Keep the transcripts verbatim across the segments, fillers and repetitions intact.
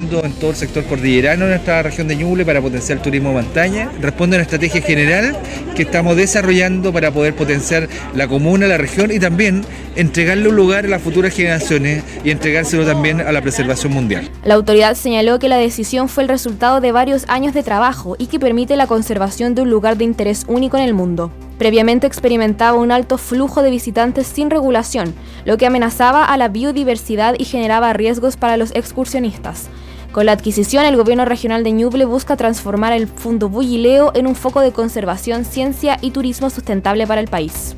trabajando en todo el sector cordillerano de nuestra región de Ñuble para potenciar el turismo de montaña. Responde a una estrategia general que estamos desarrollando para poder potenciar la comuna, la región y también entregarle un lugar a las futuras generaciones y entregárselo también a la preservación mundial. La autoridad señaló que la decisión fue el resultado de varios años de trabajo y que permite la conservación de un lugar de interés único en el mundo. Previamente experimentaba un alto flujo de visitantes sin regulación, lo que amenazaba a la biodiversidad y generaba riesgos para los excursionistas. Con la adquisición, el gobierno regional de Ñuble busca transformar el Fundo Bullileo en un foco de conservación, ciencia y turismo sustentable para el país.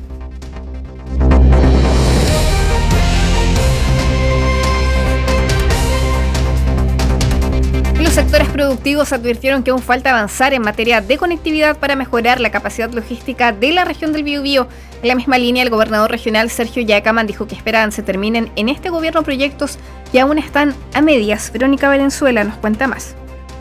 Los sectores productivos advirtieron que aún falta avanzar en materia de conectividad para mejorar la capacidad logística de la región del Biobío. En la misma línea, el gobernador regional Sergio Yacaman dijo que esperan se terminen en este gobierno proyectos que aún están a medias. Verónica Valenzuela nos cuenta más.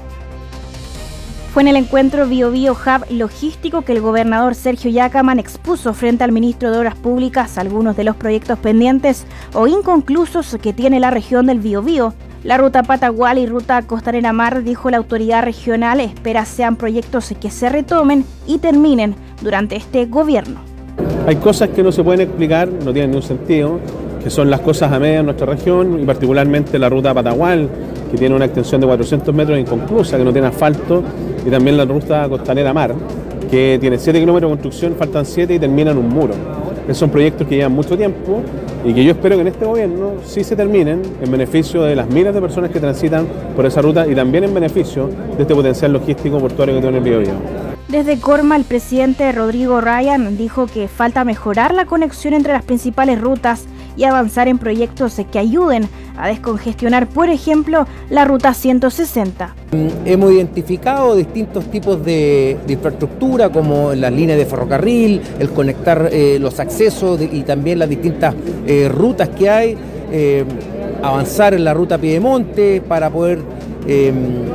Fue en el encuentro Biobío Hub Logístico que el gobernador Sergio Yacaman expuso frente al ministro de Obras Públicas algunos de los proyectos pendientes o inconclusos que tiene la región del Biobío. La ruta Patagual y ruta Costanera Mar, dijo la autoridad regional, espera sean proyectos que se retomen y terminen durante este gobierno. Hay cosas que no se pueden explicar, no tienen ningún sentido, que son las cosas a media en nuestra región y particularmente la ruta Patagual, que tiene una extensión de cuatrocientos metros inconclusa, que no tiene asfalto, y también la ruta Costanera Mar, que tiene siete kilómetros de construcción, faltan siete y termina en un muro. Esos son proyectos que llevan mucho tiempo y que yo espero que en este gobierno sí se terminen en beneficio de las miles de personas que transitan por esa ruta y también en beneficio de este potencial logístico portuario que tiene el Biobío. Desde Corma, el presidente Rodrigo Ryan dijo que falta mejorar la conexión entre las principales rutas y avanzar en proyectos que ayuden a descongestionar, por ejemplo, la ruta ciento sesenta. Hemos identificado distintos tipos de, de infraestructura, como las líneas de ferrocarril, el conectar eh, los accesos de, y también las distintas eh, rutas que hay, eh, avanzar en la ruta Piedemonte para poder eh,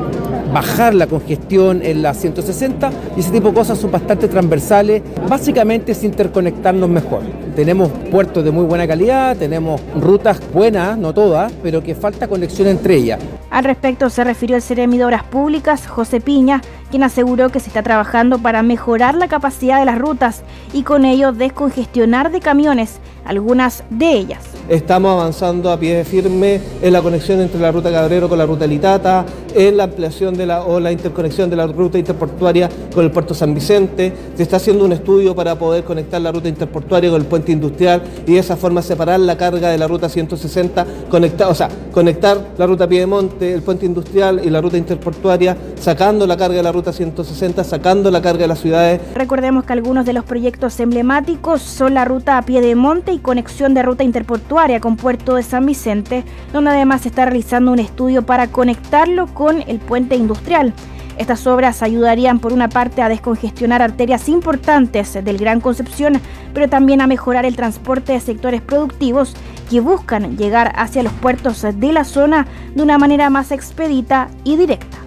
bajar la congestión en la ciento sesenta, y ese tipo de cosas son bastante transversales. Básicamente es interconectarnos mejor. Tenemos puertos de muy buena calidad, tenemos rutas buenas, no todas, pero que falta conexión entre ellas. Al respecto se refirió el Seremi de Obras Públicas, José Piña, quien aseguró que se está trabajando para mejorar la capacidad de las rutas y con ello descongestionar de camiones algunas de ellas. Estamos avanzando a pie firme en la conexión entre la ruta Cabrero con la ruta Litata, en la ampliación de la, o la interconexión de la ruta interportuaria con el puerto San Vicente. Se está haciendo un estudio para poder conectar la ruta interportuaria con el puente industrial y de esa forma separar la carga de la ruta ciento sesenta, conectar, o sea, conectar la ruta Piedemonte, el puente industrial y la ruta interportuaria, sacando la carga de la ruta ciento sesenta, sacando la carga de las ciudades. Recordemos que algunos de los proyectos emblemáticos son la ruta Piedemonte y conexión de ruta interportuaria con puerto de San Vicente, donde además se está realizando un estudio para conectarlo con el puente industrial. Estas obras ayudarían por una parte a descongestionar arterias importantes del Gran Concepción, pero también a mejorar el transporte de sectores productivos que buscan llegar hacia los puertos de la zona de una manera más expedita y directa.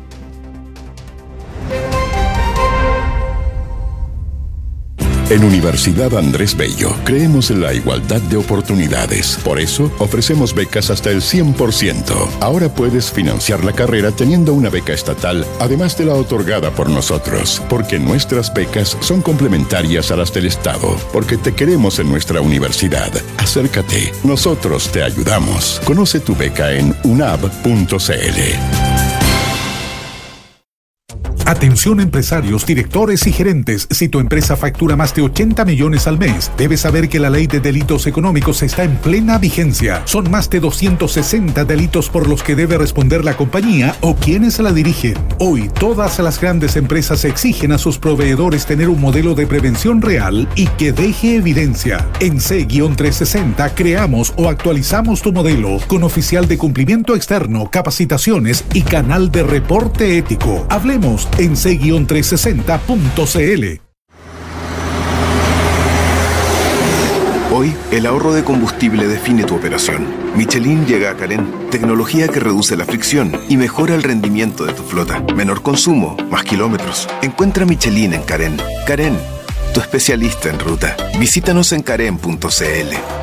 En Universidad Andrés Bello creemos en la igualdad de oportunidades. Por eso ofrecemos becas hasta el cien por ciento. Ahora puedes financiar la carrera teniendo una beca estatal, además de la otorgada por nosotros. Porque nuestras becas son complementarias a las del Estado. Porque te queremos en nuestra universidad. Acércate, nosotros te ayudamos. Conoce tu beca en u n a b punto c l. Atención empresarios, directores y gerentes. Si tu empresa factura más de ochenta millones al mes, debes saber que la ley de delitos económicos está en plena vigencia. Son más de doscientos sesenta delitos por los que debe responder la compañía o quienes la dirigen. Hoy, todas las grandes empresas exigen a sus proveedores tener un modelo de prevención real y que deje evidencia. En C trescientos sesenta creamos o actualizamos tu modelo con oficial de cumplimiento externo, capacitaciones y canal de reporte ético. Hablemos en C trescientos sesenta punto c l. Hoy, el ahorro de combustible define tu operación. Michelin llega a Carén, tecnología que reduce la fricción y mejora el rendimiento de tu flota. Menor consumo, más kilómetros. Encuentra Michelin en Carén. Carén, tu especialista en ruta. Visítanos en carén punto c l.